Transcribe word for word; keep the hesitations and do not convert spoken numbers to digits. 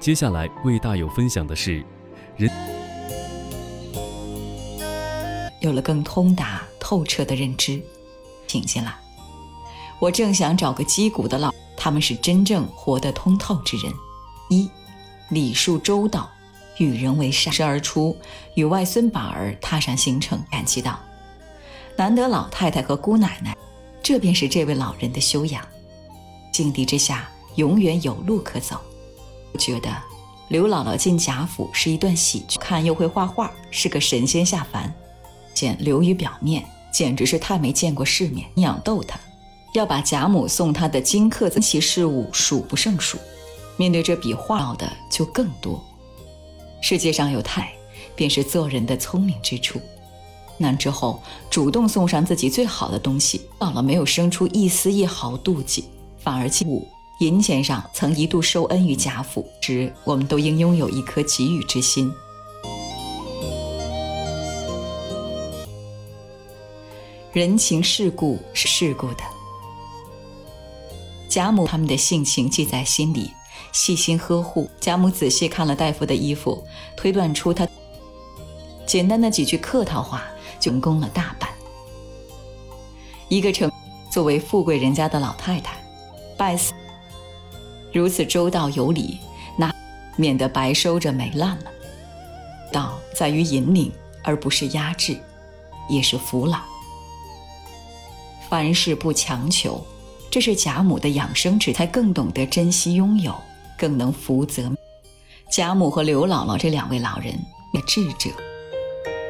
接下来为大友分享的是人有了更通达透彻的认知。请进来，我正想找个击鼓的老，他们是真正活得通透之人。一，礼数周到，与人为善，时而出，与外孙把儿踏上行程，感激道：难得老太太和姑奶奶，这便是这位老人的修养。境地之下，永远有路可走。我觉得刘姥姥进贾府是一段喜剧，看又会画画，是个神仙下凡。见流于表面，简直是太没见过世面，养逗他，要把贾母送他的金刻珍奇事物数不胜数。面对这比画的就更多。世界上有太，便是做人的聪明之处。难之后主动送上自己最好的东西，姥姥没有生出一丝一毫妒忌，反而进步。银钱上曾一度受恩于贾府时，我们都应拥有一颗给予之心。人情世故是世故的，贾母他们的性情记在心里，细心呵护。贾母仔细看了大夫的衣服，推断出他简单的几句客套话就成功了大半。一个成作为富贵人家的老太太，拜祀如此周到有礼，那免得白收着没烂了。道在于引领，而不是压制，也是扶老。凡事不强求，这是贾母的养生之才，更懂得珍惜拥有，更能福泽。贾母和刘姥姥这两位老人，智者